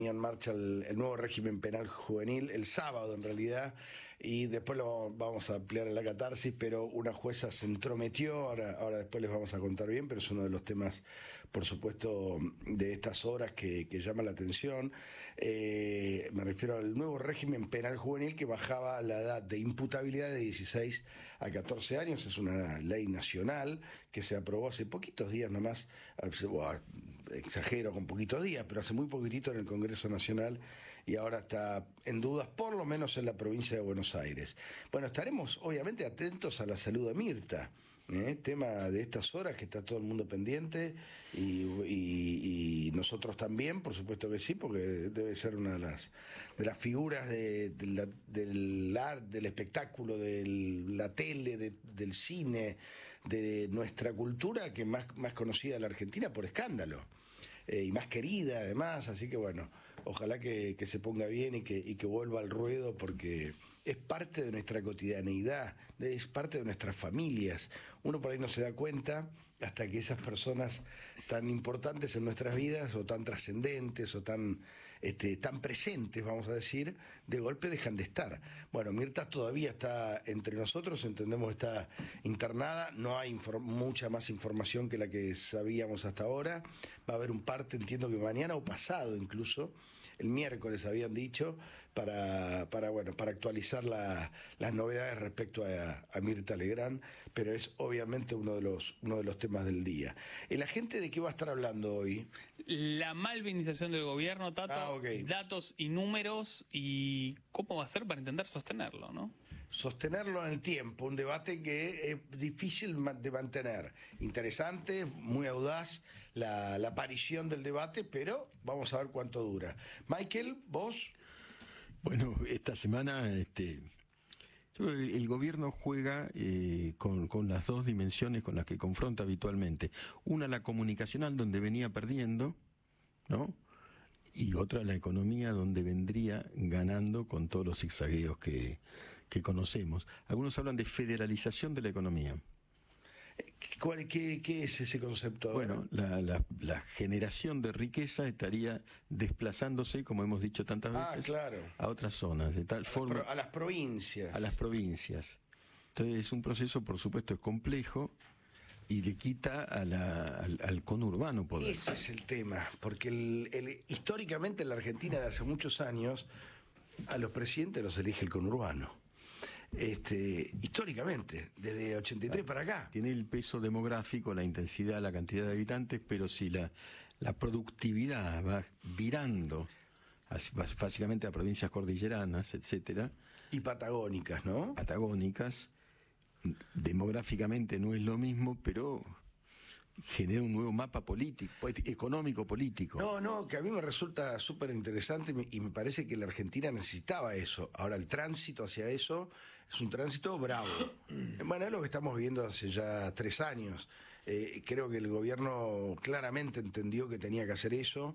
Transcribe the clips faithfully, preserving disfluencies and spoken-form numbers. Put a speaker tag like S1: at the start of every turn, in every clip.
S1: en marcha el, el nuevo régimen penal juvenil, el sábado en realidad, y después lo vamos a ampliar en la catarsis, pero una jueza se entrometió, ahora, ahora después les vamos a contar bien, pero es uno de los temas, por supuesto, de estas horas que, que llama la atención. Eh, me refiero al nuevo régimen penal juvenil que bajaba la edad de imputabilidad de dieciséis a catorce años, es una ley nacional que se aprobó hace poquitos días nomás, exagero con poquitos días, pero hace muy poquitito en el Congreso Nacional, y ahora está en dudas, por lo menos en la provincia de Buenos Aires. Bueno, estaremos obviamente atentos a la salud de Mirta, ¿eh? Tema de estas horas que está todo el mundo pendiente, y, y, y nosotros también, por supuesto que sí, porque debe ser una de las, de las figuras de, de la, del arte, del espectáculo, de la tele, de, del cine, de nuestra cultura, que más, más conocida de la Argentina por Escándalo. Eh, y más querida además, así que bueno, ojalá que, que se ponga bien y que, y que vuelva al ruedo, porque es parte de nuestra cotidianeidad, es parte de nuestras familias. Uno por ahí no se da cuenta hasta que esas personas tan importantes en nuestras vidas, o tan trascendentes, o tan, este, tan presentes, vamos a decir, de golpe dejan de estar. Bueno, Mirta todavía está entre nosotros, entendemos está internada, no hay mucha más información que la que sabíamos hasta ahora. Va a haber un parte, entiendo que mañana o pasado incluso, el miércoles habían dicho, para, para, bueno, para actualizar la, las novedades respecto a, a Mirta Legrand, pero es obviamente uno de los, uno de los temas del día. ¿El agente de qué va a estar hablando hoy?
S2: La malvinización del gobierno, Tato,
S1: ah, okay.
S2: datos y números, y cómo va a ser para intentar sostenerlo, ¿no?
S1: Sostenerlo en el tiempo, un debate que es difícil de mantener. Interesante, muy audaz la, la aparición del debate, pero vamos a ver cuánto dura. Michael, vos...
S3: Bueno, esta semana este, el, el gobierno juega eh, con, con las dos dimensiones con las que confronta habitualmente. Una, la comunicacional, donde venía perdiendo, ¿no? Y otra, la economía, donde vendría ganando con todos los zigzagueos que, que conocemos. Algunos hablan de federalización de la economía.
S1: ¿Cuál, qué, ¿Qué es ese concepto?
S3: Bueno, la, la, la generación de riqueza estaría desplazándose, como hemos dicho tantas veces,
S1: ah, claro.
S3: a otras zonas, de tal
S1: a
S3: forma...
S1: Las pro, a las provincias.
S3: A las provincias. Entonces es un proceso, por supuesto, es complejo, y le quita a la, al, al conurbano poder.
S1: Ese es el tema, porque el, el, históricamente en la Argentina de hace muchos años, a los presidentes los elige el conurbano. Este, históricamente, desde ochenta y tres para acá.
S3: Tiene el peso demográfico, la intensidad, la cantidad de habitantes, pero si la, la productividad va virando básicamente a provincias cordilleranas, etcétera,
S1: y patagónicas, ¿no?
S3: Patagónicas, demográficamente no es lo mismo, pero genera un nuevo mapa político, económico político.
S1: No, no, que a mí me resulta súper interesante, y me parece que la Argentina necesitaba eso. Ahora el tránsito hacia eso es un tránsito bravo. Bueno, es lo que estamos viendo hace ya tres años. Eh, creo que el gobierno claramente entendió que tenía que hacer eso.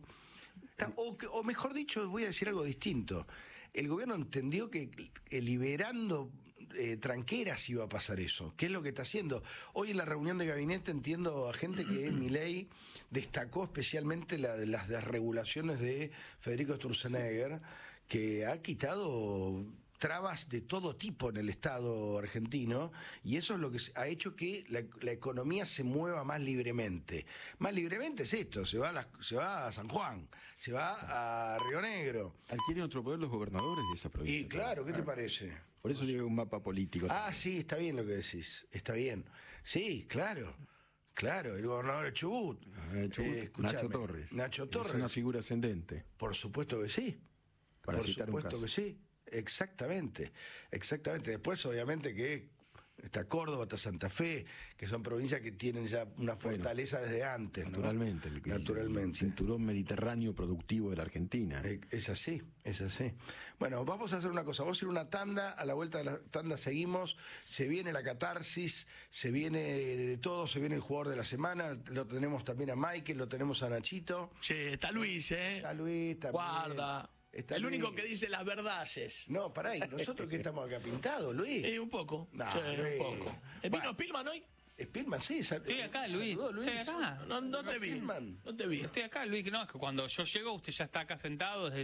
S1: O, o mejor dicho, voy a decir algo distinto. El gobierno entendió que eh, liberando eh, tranqueras iba a pasar eso. ¿Qué es lo que está haciendo? Hoy en la reunión de gabinete entiendo a gente que Milei destacó especialmente la, las desregulaciones de Federico Sturzenegger, que ha quitado trabas de todo tipo en el Estado argentino, y eso es lo que ha hecho que la, la economía se mueva más libremente. Más libremente es esto, se va, a la, se va a San Juan, se va a Río Negro.
S3: Adquieren otro poder los gobernadores de esa provincia.
S1: Y claro, ¿qué te parece?
S3: Por eso llega un mapa político.
S1: Ah, sí, está bien lo que decís, está bien. Sí, claro. Claro, el gobernador de Chubut.
S3: Eh, Chubut eh, Nacho Torres.
S1: Nacho Torres.
S3: Es una figura ascendente.
S1: Por supuesto que sí.
S3: Para
S1: Por
S3: citar
S1: supuesto
S3: un caso.
S1: que sí. Exactamente, exactamente. Después, obviamente, que está Córdoba, está Santa Fe, que son provincias que tienen ya una fortaleza bueno, desde antes, ¿no?
S3: Naturalmente, el,
S1: naturalmente.
S3: El cinturón mediterráneo productivo de la Argentina.
S1: Es así, es así. Bueno, vamos a hacer una cosa, vamos a ir a una tanda, a la vuelta de la tanda seguimos, se viene la catarsis, se viene de todo, se viene el jugador de la semana, lo tenemos también a Michael, lo tenemos a Nachito.
S2: Che, está Luis, ¿eh?
S1: Está Luis también.
S2: Guarda.
S1: Está
S2: el
S1: Luis.
S2: único que dice las verdades.
S1: No, pará, ¿y nosotros que estamos acá pintados, Luis?
S2: Eh, un poco.
S1: No,
S2: sí,
S1: Luis.
S2: un poco. ¿El
S1: bueno.
S2: vino Pillman hoy?
S1: Spielman, sí. sal-
S2: Estoy acá, Luis.
S1: saludó,
S2: Estoy acá.
S4: No, no te vi.
S1: Spielman.
S4: No te vi.
S2: Estoy acá, Luis. No, es que cuando yo llego, usted ya está acá sentado desde